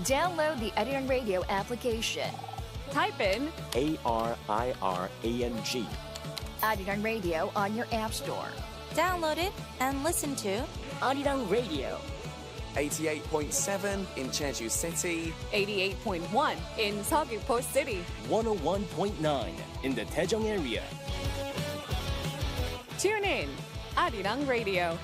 Download the Arirang Radio application. Type in ARIRANG. Arirang Radio on your app store. Download it and listen to Arirang Radio. 88.7 in Jeju City, 88.1 in Seogwipo City, 101.9 in the Daejeong area. Tune in, Arirang Radio.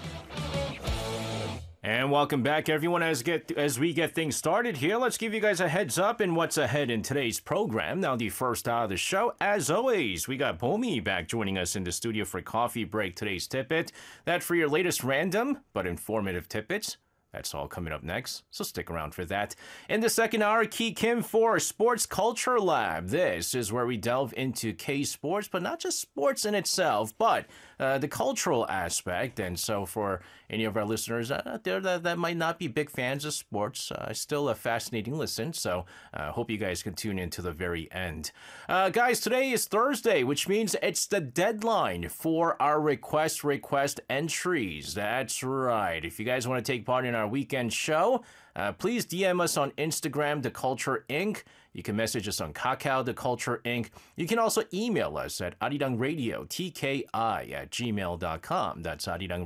And welcome back, everyone. As we get things started here, let's give you guys a heads up in what's ahead in today's program. Now, the first hour of the show, as always, we got Bomi back joining us in the studio for Coffee Break. Today's tidbit, that for your latest random but informative tidbits. That's all coming up next, so stick around for that. In the second hour, Ki Kim for Sports Culture Lab. This is where we delve into K-sports, but not just sports in itself, but the cultural aspect. And so for any of our listeners out there that might not be big fans of sports, still a fascinating listen. So hope you guys can tune in to the very end. Guys, today is Thursday, which means it's the deadline for our request entries. That's right. If you guys want to take part in our weekend show, please DM us on Instagram, The Culture Inc. You can message us on Kakao, The Culture Inc. You can also email us at arirangradiotki@gmail.com. That's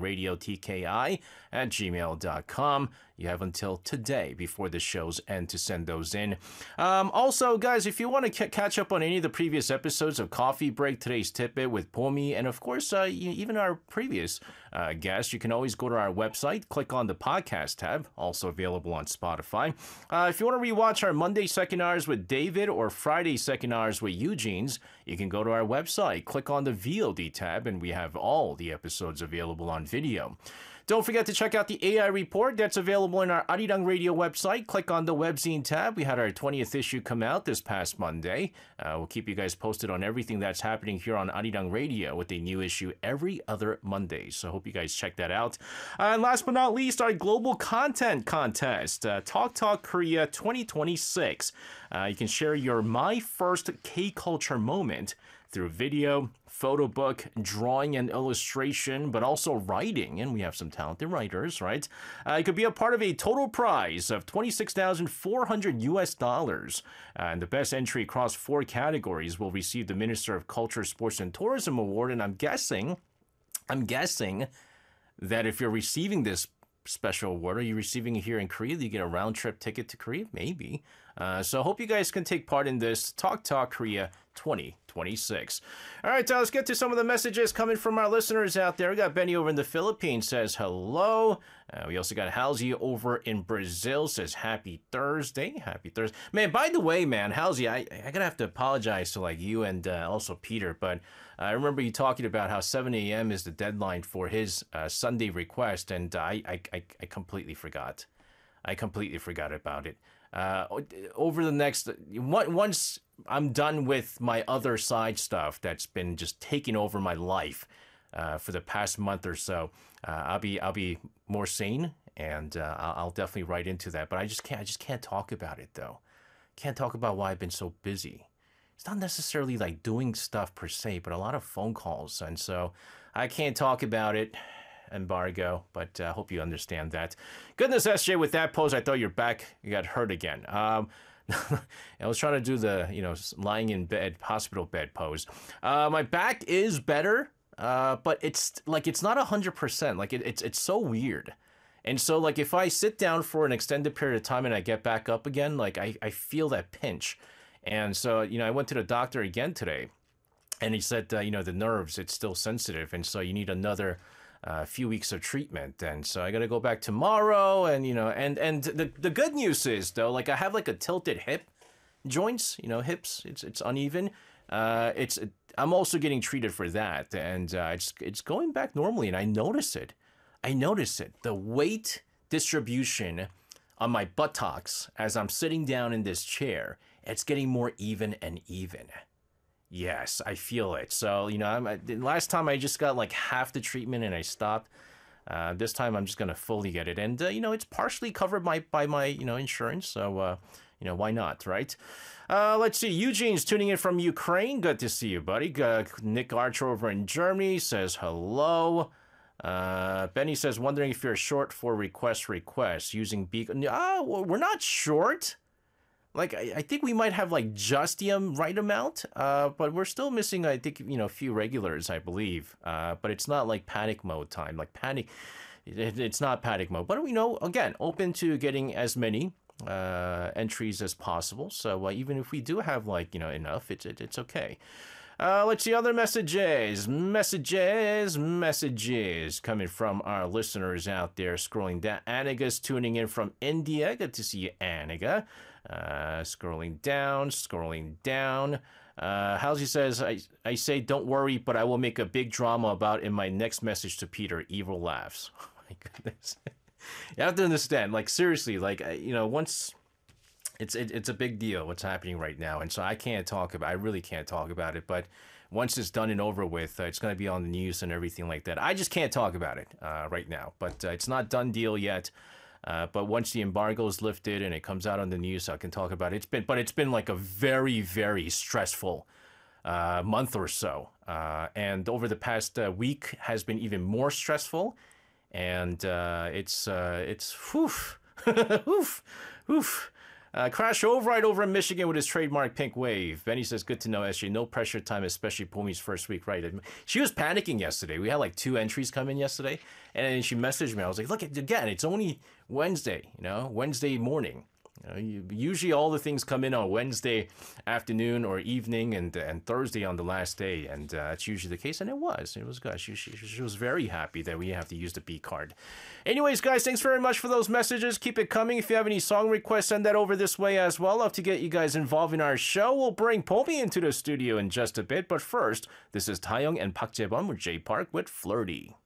arirangradiotki@gmail.com. You have until today before the show's end to send those in. Also, guys, if you want to catch up on any of the previous episodes of Coffee Break, today's tidbit with Pomi, and of course, even our previous guests, you can always go to our website, click on the podcast tab, also available on Spotify. If you want to rewatch our Monday second hours with David or Friday second hours with Eugene's, you can go to our website, click on the VOD tab, and we have all the episodes available on video. Don't forget to check out the AI report that's available in our Arirang Radio website. Click on the webzine tab. We had our 20th issue come out this past Monday. We'll keep you guys posted on everything that's happening here on Arirang Radio with a new issue every other Monday. So hope you guys check that out. And last but not least, our global content contest, Talk Korea 2026. You can share your My First K-Culture moment through video, photo book, drawing and illustration, but also writing. And we have some talented writers, right? It could be a part of a total prize of $26,400. And the best entry across 4 categories will receive the Minister of Culture, Sports, and Tourism Award. And I'm guessing that if you're receiving this special award, are you receiving it here in Korea? Do you get a round-trip ticket to Korea? Maybe. So I hope you guys can take part in this Talk Korea 2026. All right, let's get to some of the messages coming from our listeners out there. We got Benny over in the Philippines, says hello. We also got Halsey over in Brazil, says happy Thursday. Happy Thursday. Man, by the way, man, Halsey, I gotta have to apologize to like you and also Peter, but I remember you talking about how 7 a.m. is the deadline for his Sunday request, and I completely forgot. I completely forgot about it. Over the next, once I'm done with my other side stuff that's been just taking over my life for the past month or so, I'll be more sane, and I'll definitely write into that. But I just can't talk about it though. Can't talk about why I've been so busy. It's not necessarily like doing stuff per se, but a lot of phone calls, and so I can't talk about it. Embargo, but I hope you understand that. Goodness, SJ, with that pose, I thought your back got hurt again. I was trying to do the, lying in bed, hospital bed pose. My back is better, but it's not 100%. Like it's so weird. And so like if I sit down for an extended period of time and I get back up again, like I feel that pinch. And so, I went to the doctor again today, and he said, the nerves, it's still sensitive. And so you need another few weeks of treatment, and so I gotta go back tomorrow. And and the good news is though, like I have like a tilted hip joints, hips. It's uneven. I'm also getting treated for that, and it's going back normally, and I notice it. The weight distribution on my buttocks as I'm sitting down in this chair, it's getting more even and even. Yes, I feel it. So, last time I just got like half the treatment and I stopped. This time I'm just going to fully get it. And, it's partially covered by my, insurance. So, why not, right? Let's see. Eugene's tuning in from Ukraine. Good to see you, buddy. Nick Archer over in Germany says hello. Benny says, wondering if you're short for request using Beacon. We're not short. like I think we might have like just the right amount, but we're still missing, I think, a few regulars, I believe. But it's not like panic mode time. Like panic, it's not panic mode. But we know, again, open to getting as many entries as possible. So even if we do have like enough, it's okay. Let's see other messages coming from our listeners out there. Scrolling down, Aniga's tuning in from India. Good to see you, Aniga. Scrolling down. Halsey says, I say don't worry, but I will make a big drama about in my next message to Peter. Evil laughs. Oh my goodness. You have to understand, like seriously, like once it's a big deal what's happening right now, and so I really can't talk about it, but once it's done and over with, it's going to be on the news and everything like that. I just can't talk about it right now, but it's not done deal yet. But once the embargo is lifted and it comes out on the news, I can talk about it. It's been like a very, very stressful month or so. And over the past week has been even more stressful. And it's woof, woof. Crash right over in Michigan with his trademark pink wave. Benny says, good to know, SJ. No pressure time, especially Pomi's first week, right? She was panicking yesterday. We had like 2 entries come in yesterday. And then she messaged me. I was like, look, again, it's only Wednesday, Wednesday morning. Usually all the things come in on Wednesday afternoon or evening and Thursday on the last day. And that's usually the case. And it was good. She was very happy that we have to use the B card. Anyways, guys, thanks very much for those messages. Keep it coming. If you have any song requests, send that over this way as well. Love to get you guys involved in our show. We'll bring Pomi into the studio in just a bit. But first, this is Taeyong and Park Jae-bum with J Park with Flirty.